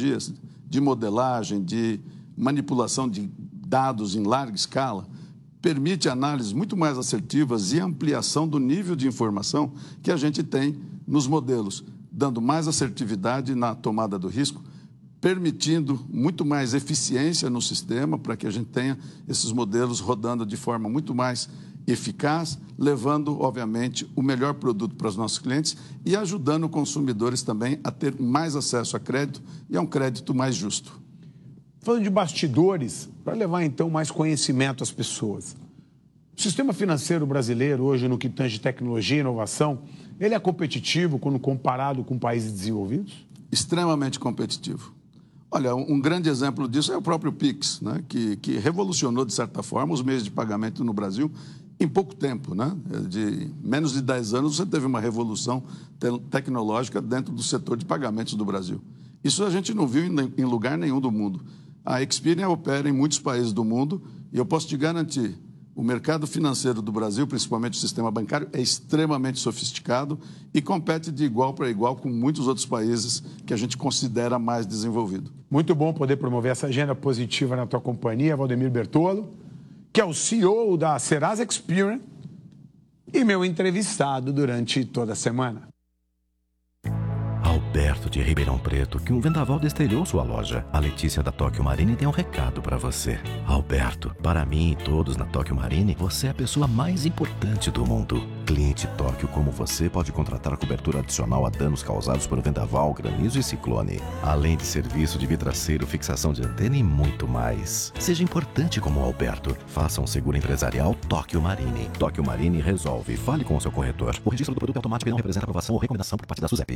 tecnologias de modelagem, de manipulação de dados em larga escala, permite análises muito mais assertivas e ampliação do nível de informação que a gente tem nos modelos, dando mais assertividade na tomada do risco, permitindo muito mais eficiência no sistema para que a gente tenha esses modelos rodando de forma muito mais eficaz, levando, obviamente, o melhor produto para os nossos clientes e ajudando consumidores também a ter mais acesso a crédito e a um crédito mais justo. Falando de bastidores, para levar, então, mais conhecimento às pessoas. O sistema financeiro brasileiro, hoje, no que tange tecnologia e inovação, ele é competitivo quando comparado com países desenvolvidos? Extremamente competitivo. Olha, um grande exemplo disso é o próprio Pix, né? que revolucionou, de certa forma, os meios de pagamento no Brasil em pouco tempo. Né? De menos de 10 anos, você teve uma revolução tecnológica dentro do setor de pagamentos do Brasil. Isso a gente não viu em lugar nenhum do mundo. A Experian opera em muitos países do mundo e eu posso te garantir, o mercado financeiro do Brasil, principalmente o sistema bancário, é extremamente sofisticado e compete de igual para igual com muitos outros países que a gente considera mais desenvolvido. Muito bom poder promover essa agenda positiva na tua companhia, Valdemir Bertolo, que é o CEO da Serasa Experian e meu entrevistado durante toda a semana. Alberto de Ribeirão Preto, que um vendaval destelhou sua loja. A Letícia da Tóquio Marine tem um recado para você. Alberto, para mim e todos na Tóquio Marine, você é a pessoa mais importante do mundo. Cliente Tóquio como você pode contratar cobertura adicional a danos causados por vendaval, granizo e ciclone. Além de serviço de vidraceiro, fixação de antena e muito mais. Seja importante como o Alberto. Faça um seguro empresarial Tóquio Marine. Tóquio Marine resolve. Fale com o seu corretor. O registro do produto automático não representa aprovação ou recomendação por parte da SUSEP.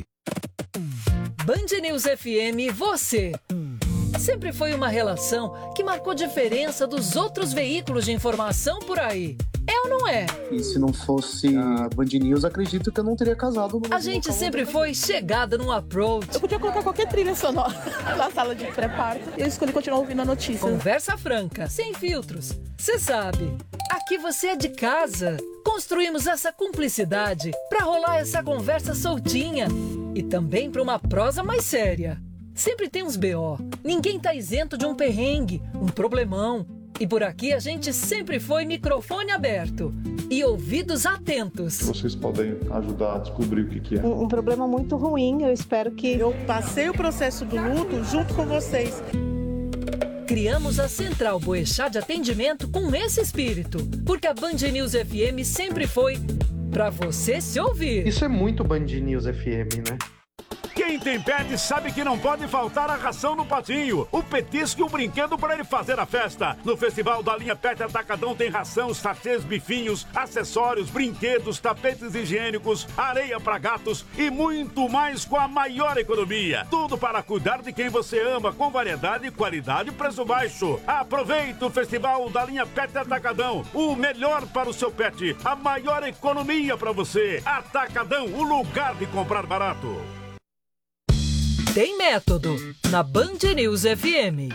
Band News FM, você. Sempre foi uma relação que marcou diferença dos outros veículos de informação por aí. É ou não é? E se não fosse a Band News, acredito que eu não teria casado. A gente sempre foi chegada no approach. Eu podia colocar qualquer trilha sonora na sala de pré-parto e eu escolhi continuar ouvindo a notícia. Conversa franca, sem filtros. Você sabe, aqui você é de casa. Construímos essa cumplicidade para rolar essa conversa soltinha e também para uma prosa mais séria. Sempre tem uns BO. Ninguém tá isento de um perrengue, um problemão. E por aqui a gente sempre foi microfone aberto e ouvidos atentos. Vocês podem ajudar a descobrir o que é. Um problema muito ruim, eu espero que... Eu passei o processo do luto junto com vocês. Criamos a Central Boechat de atendimento com esse espírito, porque a Band News FM sempre foi pra você se ouvir. Isso é muito Band News FM, né? Quem tem pet sabe que não pode faltar a ração no patinho, o petisco e o brinquedo para ele fazer a festa. No Festival da Linha Pet Atacadão tem ração, sachês, bifinhos, acessórios, brinquedos, tapetes higiênicos, areia para gatos e muito mais com a maior economia. Tudo para cuidar de quem você ama, com variedade, qualidade e preço baixo. Aproveita o Festival da Linha Pet Atacadão, o melhor para o seu pet, a maior economia para você. Atacadão, o lugar de comprar barato. Tem método na Band News FM.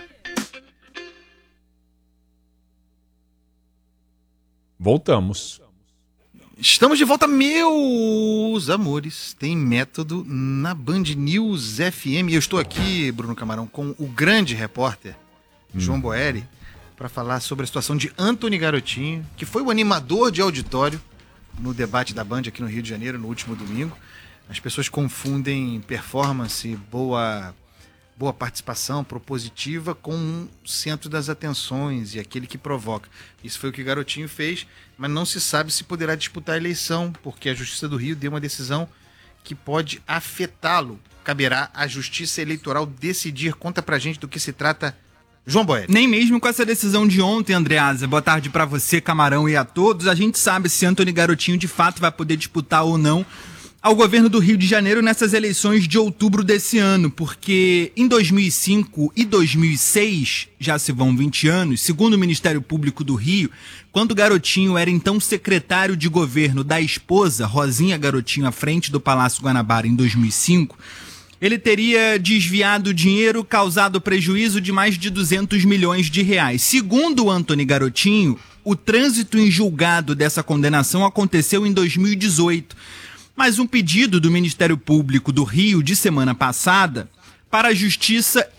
Voltamos. Estamos de volta, meus amores. Tem método na Band News FM. Eu estou aqui, Bruno Camarão, com o grande repórter João Boeri para falar sobre a situação de Antony Garotinho, que foi o animador de auditório no debate da Band aqui no Rio de Janeiro no último domingo. As pessoas confundem performance, boa participação, propositiva, com um centro das atenções e aquele que provoca. Isso foi o que o Garotinho fez, mas não se sabe se poderá disputar a eleição, porque a Justiça do Rio deu uma decisão que pode afetá-lo. Caberá à Justiça Eleitoral decidir. Conta pra gente do que se trata, João Boeri. Nem mesmo com essa decisão de ontem, Andreasa, boa tarde pra você, Camarão, e a todos, a gente sabe se Antony Garotinho de fato vai poder disputar ou não ao governo do Rio de Janeiro nessas eleições de outubro desse ano, porque em 2005 e 2006, já se vão 20 anos, segundo o Ministério Público do Rio, quando Garotinho era então secretário de governo da esposa, Rosinha Garotinho, à frente do Palácio Guanabara em 2005, ele teria desviado dinheiro, causado prejuízo de mais de 200 milhões de reais. Segundo o Antony Garotinho, o trânsito em julgado dessa condenação aconteceu em 2018, mas um pedido do Ministério Público do Rio de semana passada para a Justiça